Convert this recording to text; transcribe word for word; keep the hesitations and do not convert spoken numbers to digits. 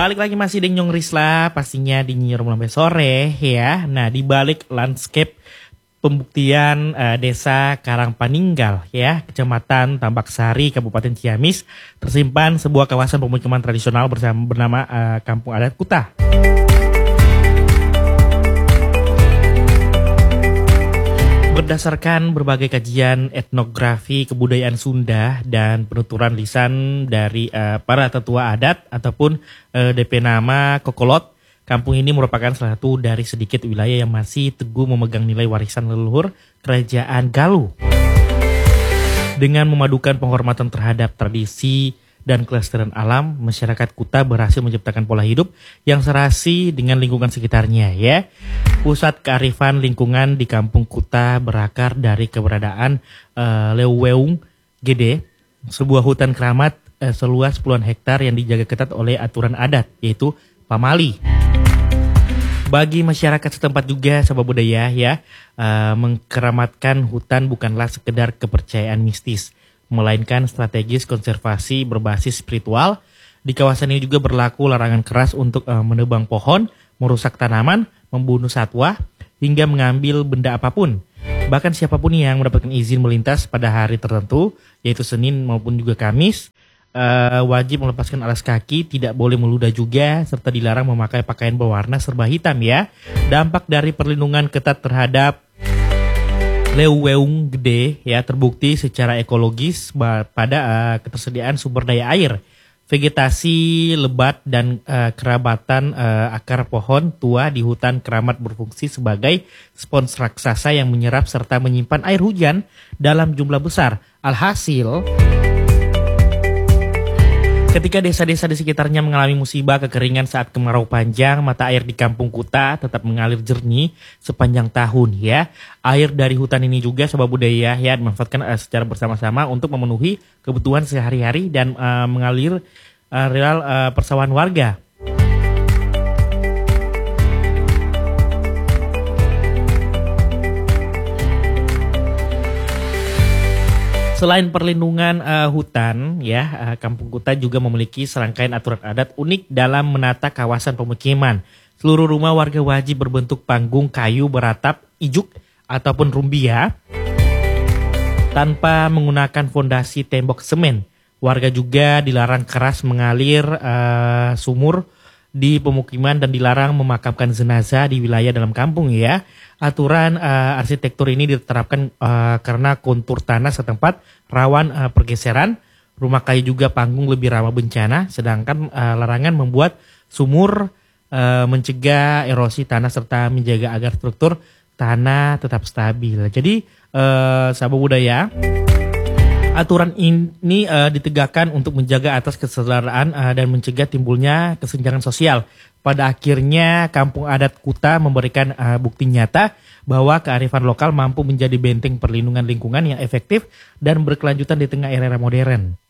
Balik lagi masih di Nyong Risla, pastinya di Nyirum sampai sore ya. Nah, di balik landscape pembuktian uh, desa Karangpaninggal ya, Kecamatan Tambak Sari, Kabupaten Ciamis, tersimpan sebuah kawasan pemukiman tradisional bersama bernama uh, Kampung Adat Kuta. Berdasarkan berbagai kajian etnografi kebudayaan Sunda dan penuturan lisan dari uh, para tetua adat ataupun uh, D P nama Kokolot, kampung ini merupakan salah satu dari sedikit wilayah yang masih teguh memegang nilai warisan leluhur Kerajaan Galuh. Dengan memadukan penghormatan terhadap tradisi dan kelestarian alam, masyarakat Kuta berhasil menciptakan pola hidup yang serasi dengan lingkungan sekitarnya ya. Pusat kearifan lingkungan di Kampung Kuta berakar dari keberadaan uh, Leuweung Gede, sebuah hutan keramat uh, seluas puluhan hektar yang dijaga ketat oleh aturan adat, yaitu pamali. Bagi masyarakat setempat juga sabab budaya ya, uh, mengkeramatkan hutan bukanlah sekedar kepercayaan mistis, melainkan strategis konservasi berbasis spiritual. Di kawasan ini juga berlaku larangan keras untuk uh, menebang pohon, merusak tanaman, membunuh satwa, hingga mengambil benda apapun. Bahkan siapapun yang mendapatkan izin melintas pada hari tertentu, yaitu Senin maupun juga Kamis, uh, wajib melepaskan alas kaki, tidak boleh meludah juga, serta dilarang memakai pakaian berwarna serba hitam ya. Dampak dari perlindungan ketat terhadap Leuweung Gede ya terbukti secara ekologis pada uh, ketersediaan sumber daya air, vegetasi lebat dan uh, kerabatan uh, akar pohon tua di hutan keramat berfungsi sebagai spons raksasa yang menyerap serta menyimpan air hujan dalam jumlah besar. Alhasil, ketika desa-desa di sekitarnya mengalami musibah kekeringan saat kemarau panjang, mata air di Kampung Kuta tetap mengalir jernih sepanjang tahun ya. Air dari hutan ini juga sebab budaya ya dimanfaatkan uh, secara bersama-sama untuk memenuhi kebutuhan sehari-hari dan uh, mengalir uh, real uh, persawahan warga. Selain perlindungan uh, hutan, ya, uh, Kampung Kuta juga memiliki serangkaian aturan adat unik dalam menata kawasan pemukiman. Seluruh rumah warga wajib berbentuk panggung kayu beratap ijuk ataupun rumbia tanpa menggunakan fondasi tembok semen. Warga juga dilarang keras mengalir uh, sumur di pemukiman dan dilarang memakamkan jenazah di wilayah dalam kampung ya. Aturan uh, arsitektur ini diterapkan uh, karena kontur tanah setempat rawan uh, pergeseran. Rumah kayu juga panggung lebih ramah bencana, sedangkan uh, larangan membuat sumur uh, mencegah erosi tanah serta menjaga agar struktur tanah tetap stabil. Jadi uh, sahabat budaya, aturan ini uh, ditegakkan untuk menjaga atas kesetaraan uh, dan mencegah timbulnya kesenjangan sosial. Pada akhirnya Kampung Adat Kuta memberikan uh, bukti nyata bahwa kearifan lokal mampu menjadi benteng perlindungan lingkungan yang efektif dan berkelanjutan di tengah era modern.